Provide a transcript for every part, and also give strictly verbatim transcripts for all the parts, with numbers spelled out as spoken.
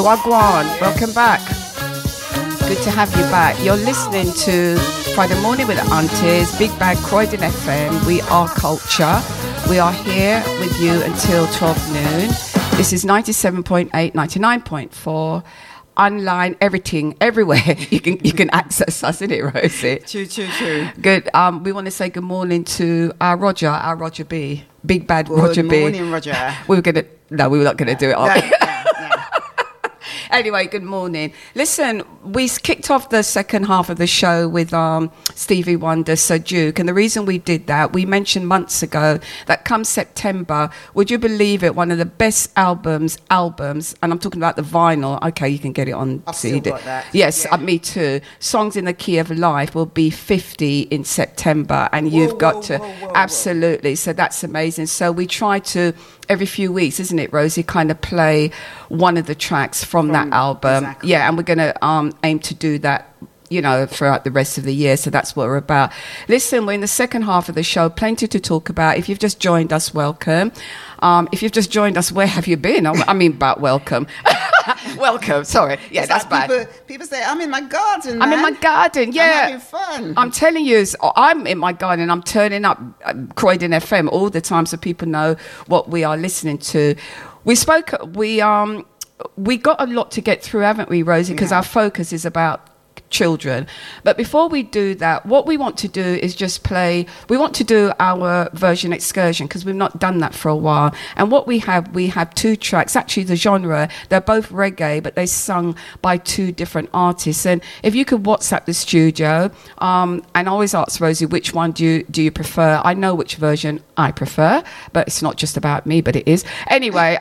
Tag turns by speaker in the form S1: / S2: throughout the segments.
S1: Wagwan, welcome back. Good to have you back. You're listening to Friday Morning with the Aunties, Big Bag Croydon F M. We are culture. We are here with you until twelve noon. This is ninety-seven point eight, ninety-nine point four. Online, everything, everywhere you can you can access us, isn't it, Rosie?
S2: True, true, true.
S1: Good. Um, we want to say good morning to our Roger, our Roger B, Big Bad
S2: good
S1: Roger B.
S2: Good morning, Roger.
S1: We were gonna no, we were not gonna do it. Are we?
S2: Yeah, yeah, yeah.
S1: Anyway, good morning. Listen, we kicked off the second half of the show with um, Stevie Wonder, Sir Duke, and the reason we did that, we mentioned months ago that come September, would you believe it, one of the best albums, albums, and I'm talking about the vinyl, okay, you can get it on
S2: I've
S1: C D.
S2: still got that.
S1: Yes,
S2: Yeah.
S1: uh, me too. Songs in the Key of Life will be fifty in September, and you've
S2: Whoa,
S1: got
S2: whoa,
S1: to,
S2: whoa, whoa, whoa.
S1: absolutely, so that's amazing. So we try to, every few weeks, isn't it, Rosie, kind of play one of the tracks from, from that album.
S2: Exactly.
S1: Yeah, and we're going to um, aim to do that, you know, throughout the rest of the year. So that's what we're about. Listen, we're in the second half of the show. Plenty to talk about. If you've just joined us, welcome. Um, if you've just joined us, where have you been? I mean, about welcome. Welcome. Sorry. Yeah,
S2: It's
S1: that's
S2: like
S1: bad.
S2: People, people say, I'm in my garden,
S1: I'm in
S2: man.
S1: my garden, yeah.
S2: I'm having fun.
S1: I'm telling you, it's- I'm in my garden. I'm turning up um, Croydon F M all the time so people know what we are listening to. We spoke, we um, we got a lot to get through, haven't we, Rosie? Because
S2: Yeah.
S1: our focus is about children. But before we do that, what we want to do is just play, we want to do our version excursion because we've not done that for a while. And what we have, we have two tracks, actually the genre, they're both reggae, but they're sung by two different artists. And if you could WhatsApp the studio, um, and I always ask Rosie, which one do you, do you prefer? I know which version I prefer, but it's not just about me, but it is. Anyway,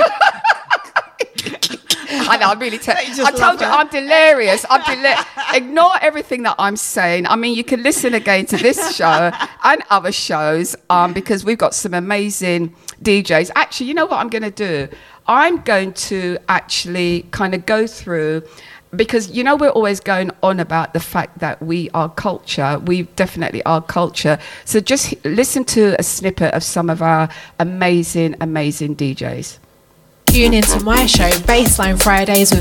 S1: I know, I'm really te-
S2: You just
S1: I told
S2: love
S1: you,
S2: her.
S1: I'm delirious. I'm deli- Ignore everything that I'm saying. I mean, you can listen again to this show and other shows um, because we've got some amazing D Js. Actually, you know what I'm going to do? I'm going to actually kind of go through, because, you know, we're always going on about the fact that we are culture. We definitely are culture. So just h- listen to a snippet of some of our amazing, amazing D Js.
S3: Tune into my show, Baseline Fridays with